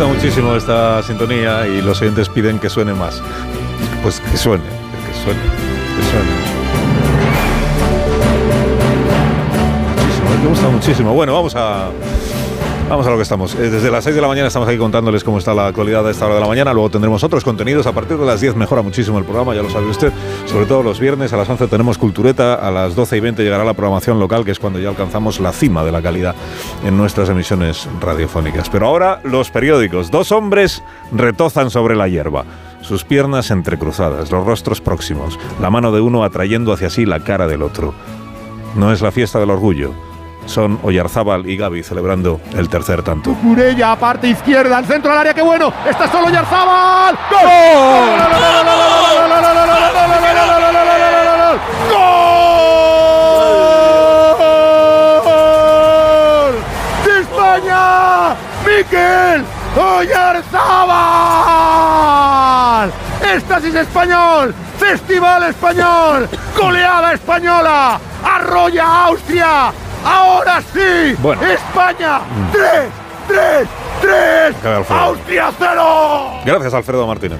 gusta muchísimo esta sintonía y los oyentes piden que suene más. Pues que suene. Muchísimo, me gusta muchísimo. Bueno, vamos a lo que estamos. Desde las 6 de la mañana estamos aquí contándoles cómo está la actualidad a esta hora de la mañana. Luego tendremos otros contenidos. A partir de las 10 mejora muchísimo el programa, ya lo sabe usted. Sobre todo los viernes a las 11 tenemos Cultureta. A las 12:20 llegará la programación local, que es cuando ya alcanzamos la cima de la calidad en nuestras emisiones radiofónicas. Pero ahora los periódicos. 2 hombres retozan sobre la hierba. Sus piernas entrecruzadas, los rostros próximos. La mano de uno atrayendo hacia sí la cara del otro. No es la fiesta del orgullo. Son Oyarzábal y Gavi celebrando el tercer tanto. Cucurella, parte izquierda, al centro del área, ¡qué bueno! ¡Está solo Oyarzábal! ¡Gol! ¡Gol! ¡De España! ¡Mikel Oyarzábal! ¡Éxtasis español! ¡Festival español! ¡Goleada española! ¡Arrolla a Austria! ¡Ahora sí! Bueno. ¡España! 3, ¡Austria 0! Gracias, Alfredo Martínez.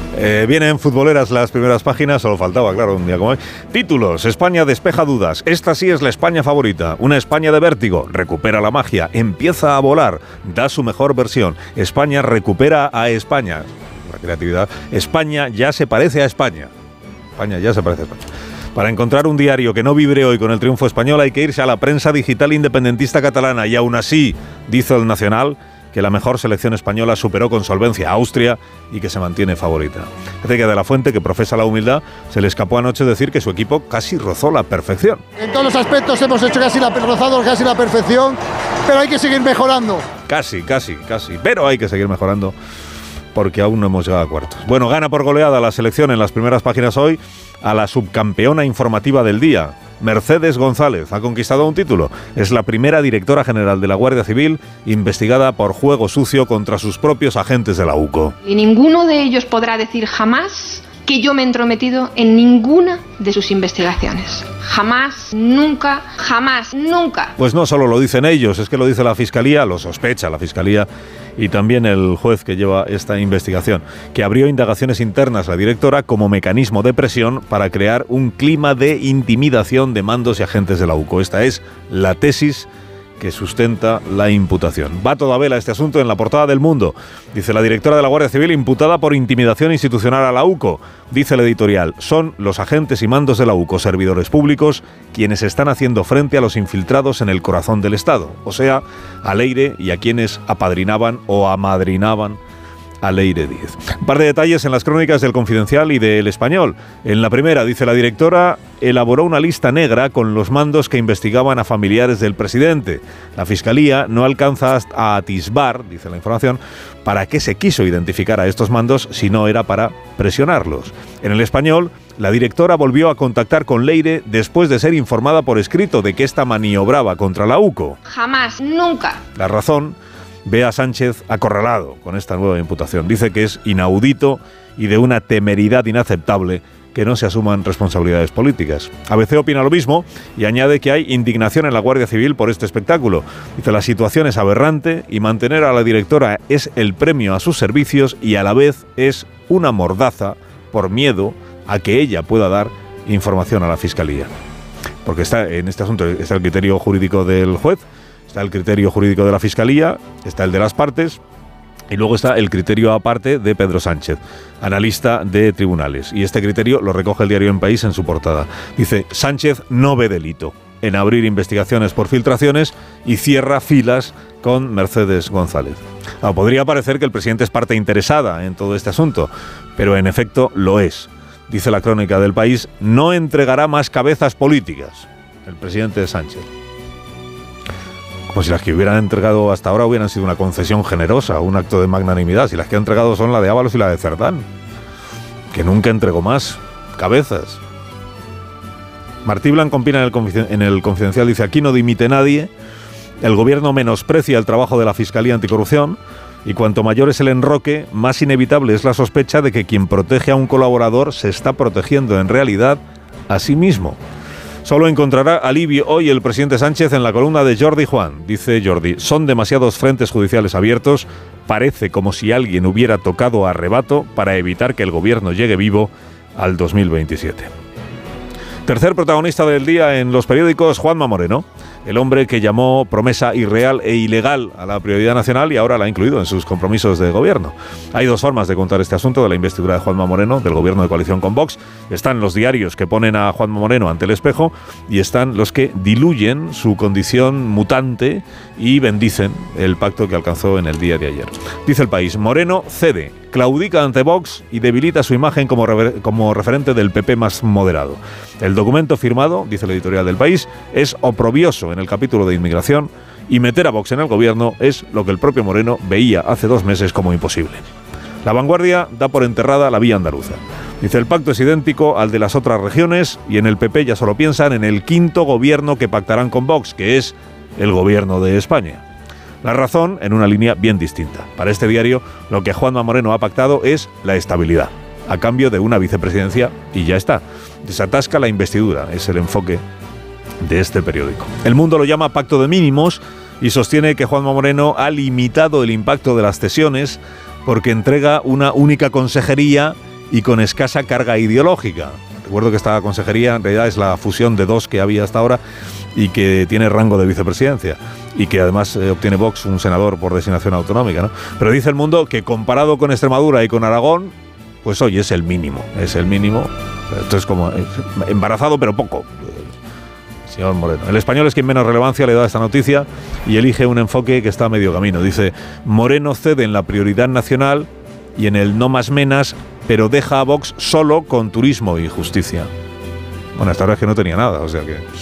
Vienen futboleras las primeras páginas, solo faltaba, claro, un día como hoy. Títulos: España despeja dudas. Esta sí es la España favorita. Una España de vértigo. Recupera la magia. Empieza a volar. Da su mejor versión. España recupera a España. La creatividad. España ya se parece a España. España ya se parece a España. Para encontrar un diario que no vibre hoy con el triunfo español hay que irse a la prensa digital independentista catalana, y aún así, dice el Nacional, que la mejor selección española superó con solvencia a Austria y que se mantiene favorita. Parece que De la Fuente, que profesa la humildad, se le escapó anoche decir que su equipo casi rozó la perfección. En todos los aspectos hemos hecho rozado casi la perfección, pero hay que seguir mejorando. Casi, pero hay que seguir mejorando porque aún no hemos llegado a cuartos. Bueno, gana por goleada la selección en las primeras páginas hoy a la subcampeona informativa del día. Mercedes González ha conquistado un título. Es la primera directora general de la Guardia Civil investigada por juego sucio contra sus propios agentes de la UCO. Y ninguno de ellos podrá decir jamás que yo me he entrometido en ninguna de sus investigaciones. Jamás, nunca, jamás, nunca. Pues no solo lo dicen ellos, es que lo dice la Fiscalía, lo sospecha la Fiscalía y también el juez que lleva esta investigación, que abrió indagaciones internas a la directora como mecanismo de presión para crear un clima de intimidación de mandos y agentes de la UCO. Esta es la tesis que sustenta la imputación. Va toda vela este asunto en la portada del Mundo. Dice: la directora de la Guardia Civil imputada por intimidación institucional a la UCO. Dice el editorial: son los agentes y mandos de la UCO, servidores públicos, quienes están haciendo frente a los infiltrados en el corazón del Estado, o sea, a Leire y a quienes apadrinaban o amadrinaban a Leire Díez. Un par de detalles en las crónicas del Confidencial y del Español. En la primera, dice la directora, elaboró una lista negra con los mandos que investigaban a familiares del presidente. La Fiscalía no alcanza a atisbar, dice la información, para qué se quiso identificar a estos mandos si no era para presionarlos. En el Español, la directora volvió a contactar con Leire después de ser informada por escrito de que ésta maniobraba contra la UCO. Jamás, nunca. La razón: ve a Sánchez acorralado con esta nueva imputación. Dice que es inaudito y de una temeridad inaceptable que no se asuman responsabilidades políticas. ABC opina lo mismo y añade que hay indignación en la Guardia Civil por este espectáculo. Dice: la situación es aberrante y mantener a la directora es el premio a sus servicios y a la vez es una mordaza por miedo a que ella pueda dar información a la Fiscalía. Porque está en este asunto está el criterio jurídico del juez, está el criterio jurídico de la Fiscalía, está el de las partes y luego está el criterio aparte de Pedro Sánchez, analista de tribunales. Y este criterio lo recoge el diario El País en su portada. Dice: Sánchez no ve delito en abrir investigaciones por filtraciones y cierra filas con Mercedes González. Podría parecer que el presidente es parte interesada en todo este asunto, pero en efecto lo es. Dice la crónica del País: no entregará más cabezas políticas el presidente Sánchez. Como si las que hubieran entregado hasta ahora hubieran sido una concesión generosa, un acto de magnanimidad. Si las que ha entregado son la de Ábalos y la de Cerdán, que nunca entregó más cabezas. Martí Blanco opina en el Confidencial, dice: aquí no dimite nadie, el gobierno menosprecia el trabajo de la Fiscalía Anticorrupción y cuanto mayor es el enroque, más inevitable es la sospecha de que quien protege a un colaborador se está protegiendo en realidad a sí mismo. Solo encontrará alivio hoy el presidente Sánchez en la columna de Jordi Juan. Dice Jordi, son demasiados frentes judiciales abiertos, parece como si alguien hubiera tocado a rebato para evitar que el gobierno llegue vivo al 2027. Tercer protagonista del día en los periódicos, Juanma Moreno, el hombre que llamó promesa irreal e ilegal a la prioridad nacional y ahora la ha incluido en sus compromisos de gobierno. Hay dos formas de contar este asunto de la investidura de Juanma Moreno, del gobierno de coalición con Vox. Están los diarios que ponen a Juanma Moreno ante el espejo y están los que diluyen su condición mutante y bendicen el pacto que alcanzó en el día de ayer. Dice El País, Moreno cede, claudica ante Vox y debilita su imagen como referente del PP más moderado. El documento firmado, dice el editorial del País, es oprobioso en el capítulo de inmigración y meter a Vox en el gobierno es lo que el propio Moreno veía hace 2 meses como imposible. La Vanguardia da por enterrada la vía andaluza. Dice, el pacto es idéntico al de las otras regiones y en el PP ya solo piensan en el quinto gobierno que pactarán con Vox, que es el gobierno de España. La razón en una línea bien distinta. Para este diario, lo que Juanma Moreno ha pactado es la estabilidad, a cambio de una vicepresidencia, y ya está. Desatasca la investidura, es el enfoque de este periódico. El Mundo lo llama pacto de mínimos y sostiene que Juanma Moreno ha limitado el impacto de las cesiones porque entrega una única consejería y con escasa carga ideológica. Recuerdo que esta consejería en realidad es la fusión de 2 que había hasta ahora y que tiene rango de vicepresidencia y que además obtiene Vox un senador por designación autonómica, ¿no? Pero dice El Mundo que comparado con Extremadura y con Aragón, pues hoy es el mínimo. Esto es como embarazado pero poco, señor Moreno. El Español es quien menos relevancia le da a esta noticia y elige un enfoque que está a medio camino. Dice, Moreno cede en la prioridad nacional y en el no más menas, pero deja a Vox solo con turismo y justicia. Bueno, hasta ahora es que no tenía nada, o sea que...